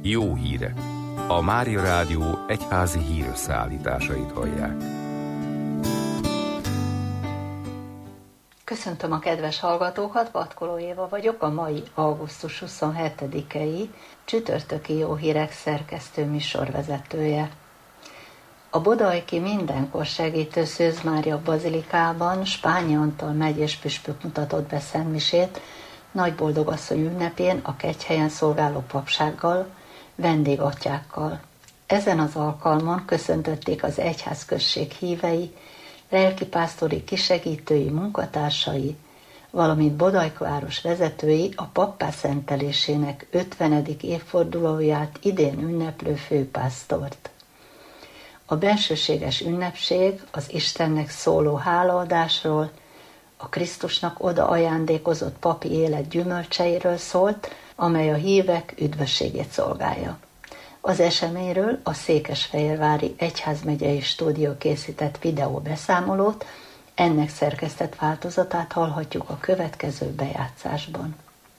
Jó hírek! A Mária Rádió egyházi hírösszeállításait hallják. Köszöntöm a kedves hallgatókat, Vatkoló Éva vagyok, a mai augusztus 27-i csütörtöki Jó hírek szerkesztő műsorvezetője. A Bodajki Mindenkor Segítő Szűz Mária Bazilikában Spányi Antal megyés püspök mutatott be szentmisét Nagyboldogasszony ünnepén a Kegyhelyen szolgáló papsággal, vendégatyákkal. Ezen az alkalmon köszöntötték az egyházközség hívei, lelkipásztori kisegítői, munkatársai, valamint Bodajkváros vezetői a pappá szentelésének 50. évfordulóját idén ünneplő főpásztort. A bensőséges ünnepség az Istennek szóló hálaadásról, a Krisztusnak oda ajándékozott papi élet gyümölcseiről szólt, amely a hívek üdvösségét szolgálja. Az eseményről a Székesfehérvári Egyházmegyei Stúdió készített videóbeszámolót, ennek szerkesztett változatát hallhatjuk a következő bejátszásban.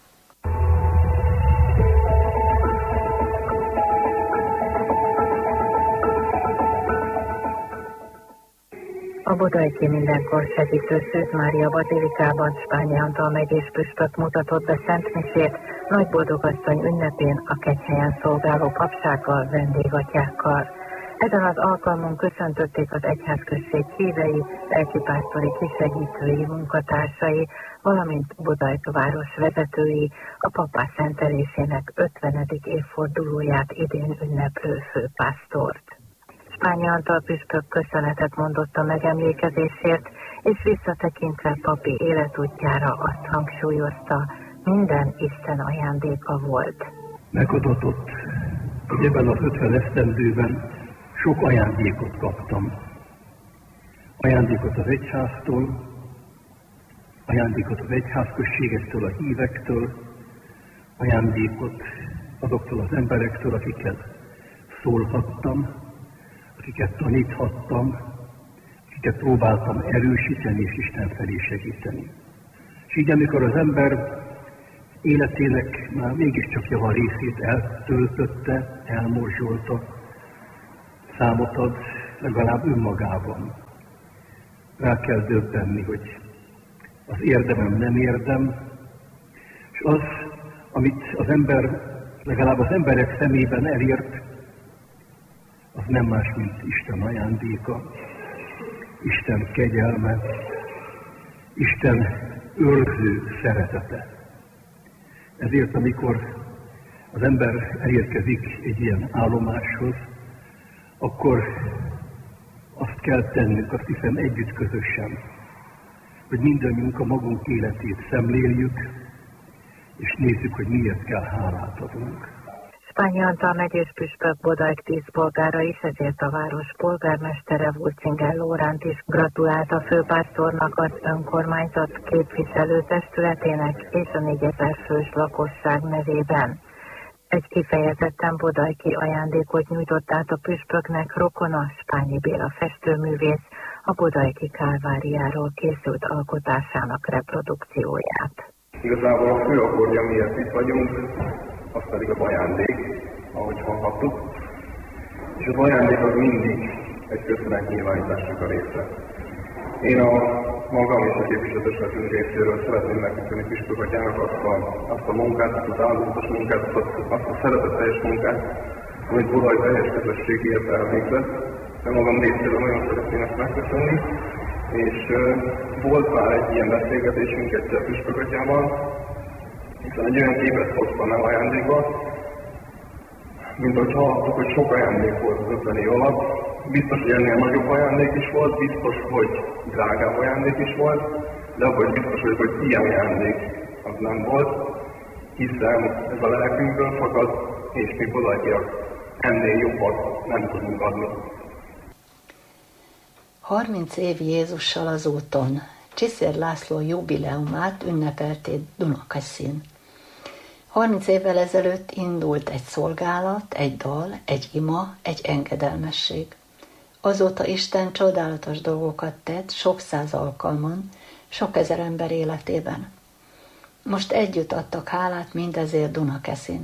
A Bodajki Mindenkor Segítő Szűz Mária Bazilikában Spányi Antal megyés püspök mutatott be szentmisét Nagyboldogasszony ünnepén a Kegyhelyen szolgáló papsággal, vendégatyákkal. Ezen az alkalmon köszöntötték az egyházközség hívei, lelkipásztori kisegítői, munkatársai, valamint Bodajkváros vezetői a pappá szentelésének 50. évfordulóját idén ünneplő főpásztort. Spányi Antal püspök köszönetet mondott a megemlékezésért, és visszatekintve papi életútjára azt hangsúlyozta, minden Isten ajándéka volt. Megadatott, hogy ebben az 50 esztendőben sok ajándékot kaptam. Ajándékot az egyháztól, ajándékot az egyházközségektől, a hívektől, ajándékot azoktól az emberektől, akikkel szólhattam, akiket taníthattam, akiket próbáltam erősíteni és Isten felé segíteni. És így, amikor az ember életének már mégiscsak java részét eltöltötte, elmorzsolta, számot ad legalább önmagában. Rá kell döbbenni, hogy az érdemem nem érdem, és az, amit az ember, legalább az emberek szemében elért, az nem más, mint Isten ajándéka, Isten kegyelme, Isten őrző szeretete. Ezért, amikor az ember elérkezik egy ilyen állomáshoz, akkor azt kell tennünk, azt hiszem együtt közösen, hogy mindannyiunk a magunk életét szemléljük, és nézzük, hogy miért kell hálát adnunk. Spányi Antal megyés püspök Bodajk díszpolgára is, ezért a város polgármestere Wurzinger Lóránt is gratulált a főpásztornak az önkormányzat képviselőtestületének és a 4000 fős lakosság nevében. Egy kifejezetten bodajki ajándékot nyújtott át a püspöknek rokona, Spányi Béla festőművész, a Bodajki Kálváriáról készült alkotásának reprodukcióját. Igazából a fő akkordja, miért itt vagyunk, az pedig az ajándék, ahogy hallhattuk. És az ajándék az mindig egy köszönetnyilvánításnak a része. Én a magam és a képviselőtestületünk részéről szeretném megköszönni püspök atyának azt a munkát, azt az áldozatos munkát, azt a szeretetteljes munkát, amit Bodaj teljes közösségért elvégzett. De magam részéről nagyon szeretném ezt megköszönni. És volt már egy ilyen beszélgetésünk egyszer püspök atyával, hiszen egy olyan képet hoztam el ajándékba, mint hogy hallottuk, hogy sok ajándék volt az 50 év alatt. Biztos, hogy ennél nagyobb ajándék is volt, biztos, hogy drágább ajándék is volt, de akkor biztos, hogy ilyen ajándék az nem volt, hiszen ez a lelkünkből fakad, és mi bodajkiak ennél jobbat nem tudunk adni. 30 év Jézussal az úton. Csiszér László jubileumát ünnepelték Dunakeszin. 30 évvel ezelőtt indult egy szolgálat, egy dal, egy ima, egy engedelmesség. Azóta Isten csodálatos dolgokat tett sok száz alkalmon, sok ezer ember életében. Most együtt adtak hálát mindezért Dunakeszin.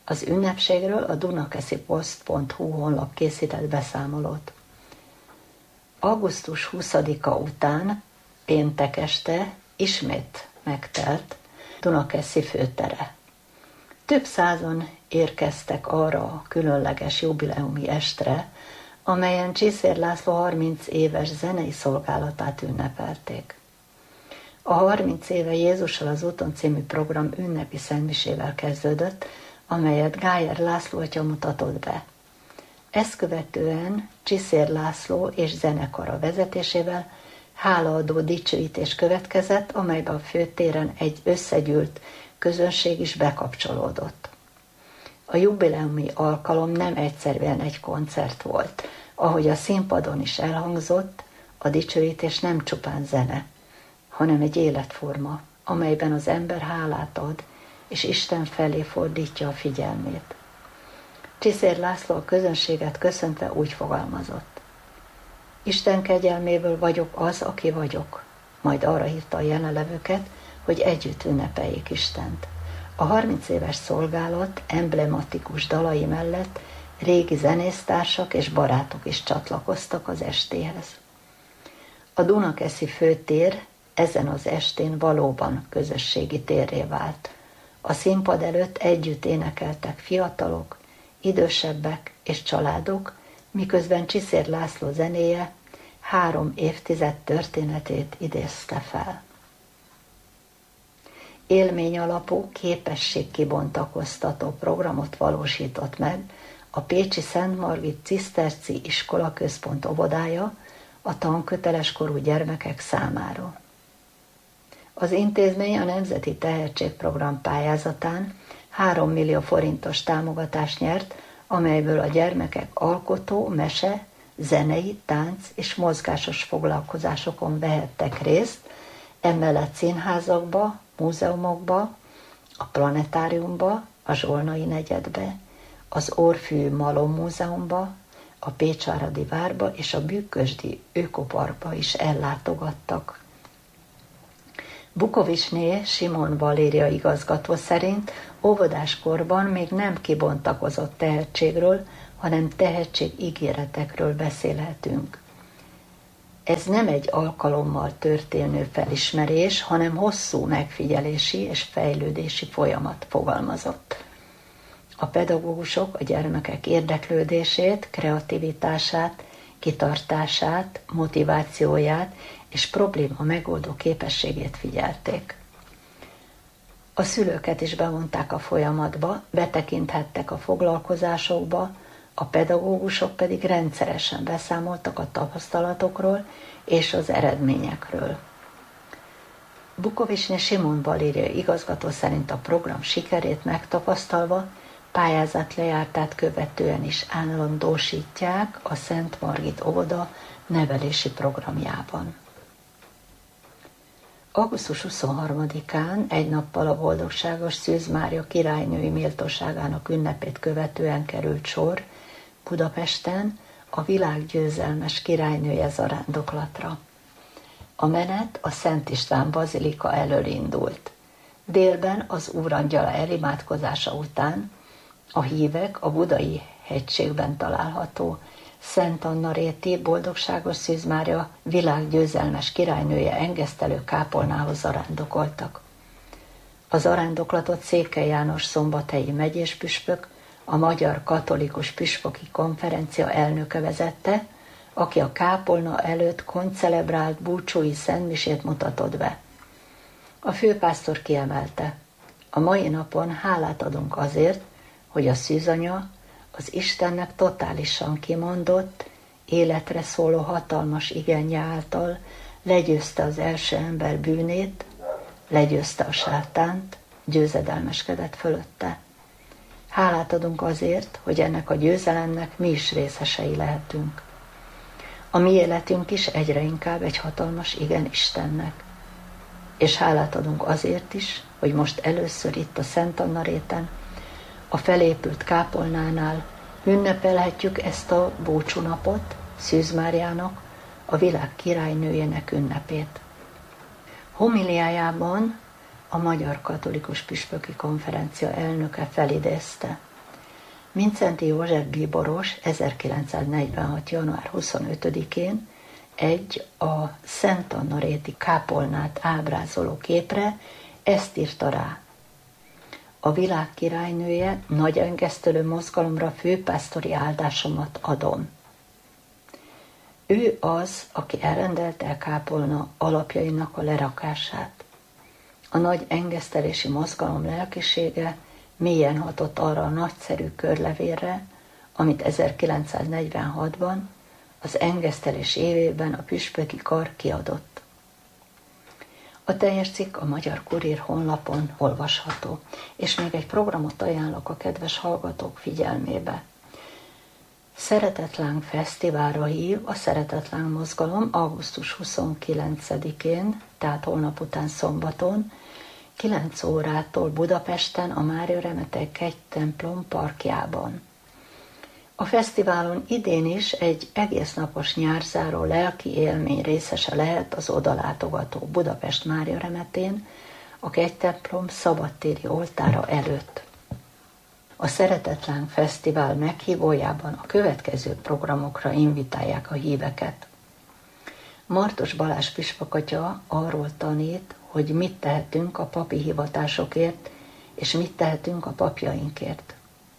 Az ünnepségről a dunakeszipost.hu honlap készített beszámolót. Augusztus 20-a után, péntek este ismét megtelt Dunakeszi főtere. Több százan érkeztek arra a különleges jubileumi estre, amelyen Csiszér László 30 éves zenei szolgálatát ünnepelték. A 30 éve Jézussal az úton című program ünnepi szentmisével kezdődött, amelyet Gájer László atya mutatott be. Ezt követően Csiszér László és zenekara vezetésével hálaadó dicsőítés következett, amelyben a főtéren egy összegyűlt közönség is bekapcsolódott. A jubileumi alkalom nem egyszerűen egy koncert volt. Ahogy a színpadon is elhangzott, a dicsőítés nem csupán zene, hanem egy életforma, amelyben az ember hálát ad, és Isten felé fordítja a figyelmét. Csiszér László a közönséget köszöntve úgy fogalmazott: Isten kegyelméből vagyok az, aki vagyok. Majd arra hívta a jelenlevőket, hogy együtt ünnepeljék Istent. A 30 éves szolgálat emblematikus dalai mellett régi zenésztársak és barátok is csatlakoztak az estéhez. A Dunakeszi főtér ezen az estén valóban közösségi térré vált. A színpad előtt együtt énekeltek fiatalok, idősebbek és családok, miközben Csiszér László zenéje 3 évtized történetét idézte fel. Élmény alapú, képességkibontakoztató programot valósított meg a pécsi Szent Margit Ciszterci Iskola Központ óvodája a tanköteles korú gyermekek számára. Az intézmény a Nemzeti Tehetségprogram pályázatán 3 millió forintos támogatást nyert, amelyből a gyermekek alkotó, mese, zenei, tánc és mozgásos foglalkozásokon vehettek részt, emellett színházakba, múzeumokba, a planetáriumba, a Zsolnai negyedbe, az Orfű Malom Múzeumba, a Pécsváradi Várba és a Bükkösdi Ökoparkba is ellátogattak. Bukovicsné Simon Valéria igazgató szerint óvodáskorban még nem kibontakozott tehetségről, hanem tehetségígéretekről beszélhetünk. Ez nem egy alkalommal történő felismerés, hanem hosszú megfigyelési és fejlődési folyamat, fogalmazott. A pedagógusok a gyermekek érdeklődését, kreativitását, kitartását, motivációját és probléma megoldó képességét figyelték. A szülőket is bevonták a folyamatba, betekinthettek a foglalkozásokba, a pedagógusok pedig rendszeresen beszámoltak a tapasztalatokról és az eredményekről. Bukovicsné Simon Valéria igazgató szerint a program sikerét megtapasztalva pályázat lejártát követően is állandósítják a Szent Margit óvoda nevelési programjában. Augusztus 23-án, egy nappal a boldogságos Szűz Mária királynői méltóságának ünnepét követően került sor Budapesten a világ győzelmes királynője zarándoklatra. A menet a Szent István bazilika elől indult. Délben az Úrangyala elimádkozása után a hívek a Budai hegységben található Szent Anna-réti boldogságos Szűz Mária világgyőzelmes királynője engesztelő kápolnához zarándokoltak. A zarándoklatot Székely János szombathelyi megyéspüspök, a Magyar Katolikus Püspöki Konferencia elnöke vezette, aki a kápolna előtt koncelebrált búcsúi szentmisét mutatott be. A főpásztor kiemelte: a mai napon hálát adunk azért, hogy a szűzanya az Istennek totálisan kimondott, életre szóló hatalmas igenje által legyőzte az első ember bűnét, legyőzte a sátánt, győzedelmeskedett fölötte. Hálát adunk azért, hogy ennek a győzelemnek mi is részesei lehetünk. A mi életünk is egyre inkább egy hatalmas igen Istennek. És hálát adunk azért is, hogy most először itt a Szent Anna-réten, a felépült kápolnánál ünnepelhetjük ezt a búcsúnapot, Szűz Máriának, a világ királynőjének ünnepét. Homiliájában a Magyar Katolikus Püspöki Konferencia elnöke felidézte: Mindszenty József bíboros 1946. január 25-én egy a Szent Anna réti kápolnát ábrázoló képre ezt írta rá: a világ királynője, nagy engesztelő mozgalomra főpásztori áldásomat adom. Ő az, aki elrendelte a kápolna alapjainak a lerakását. A nagy engesztelési mozgalom lelkisége mélyen hatott arra a nagyszerű körlevélre, amit 1946-ban, az engesztelés évében a püspöki kar kiadott. A teljes cikk a Magyar Kurír honlapon olvasható, és még egy programot ajánlok a kedves hallgatók figyelmébe. Szeretetláng fesztiválra hív a Szeretetláng mozgalom augusztus 29-én, tehát holnap után szombaton, 9 órától Budapesten a Mária Remetei kegytemplom parkjában. A fesztiválon idén is egy egésznapos nyárzáró lelki élmény részese lehet az odalátogató Budapest Mária Remetén, a kegytemplom szabadtéri oltára előtt. A Szeretetláng Fesztivál meghívójában a következő programokra invitálják a híveket. Martos Balázs püspökatya arról tanít, hogy mit tehetünk a papi hivatásokért, és mit tehetünk a papjainkért.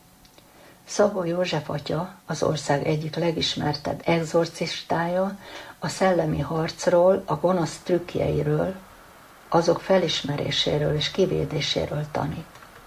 Szabó József atya, az ország egyik legismertebb egzorcistája, a szellemi harcról, a gonosz trükkjeiről, azok felismeréséről és kivédéséről tanít.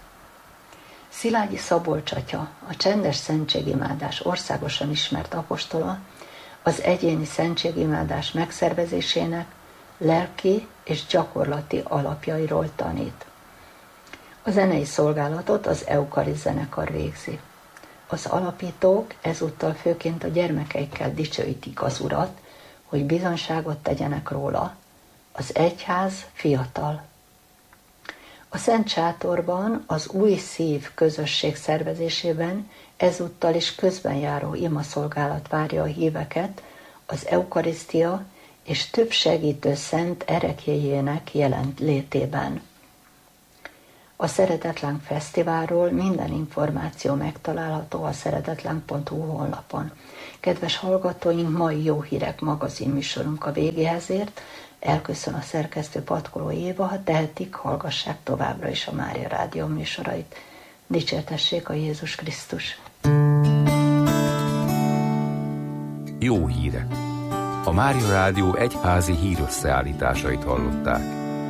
Szilágyi Szabolcs atya, a csendes szentségimádás országosan ismert apostola, az egyéni szentségimádás megszervezésének lelki és gyakorlati alapjairól tanít. A zenei szolgálatot az Eukariszt zenekar végzi. Az alapítók ezúttal főként a gyermekeikkel dicsőítik az Urat, hogy bizonyságot tegyenek róla. Az egyház fiatal. A Szent Sátorban az Új Szív közösség szervezésében ezúttal is közbenjáró imaszolgálat várja a híveket az eukarisztia és több segítő szent ereklyéjének jelenlétében. A Szeretetláng Fesztiválról minden információ megtalálható a szeretetláng.hu honlapon. Kedves hallgatóink, mai Jó Hírek magazin műsorunk a végéhez ért. Elköszön a szerkesztő Patkoló Éva, ha tehetik, hallgassák továbbra is a Mária Rádió műsorait. Dicsértessék a Jézus Krisztus! Jó hírek! A Mária Rádió egyházi hírösszeállításait hallották.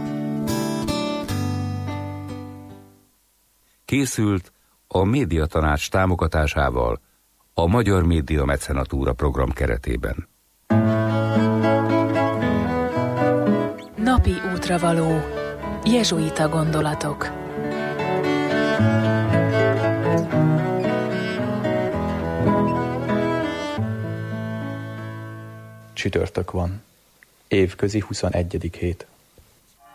Készült a Médiatanács támogatásával a Magyar Média Mecenatúra program keretében. Napi útravaló. Jezsuita gondolatok. Csütörtök van. Évközi 21. hét.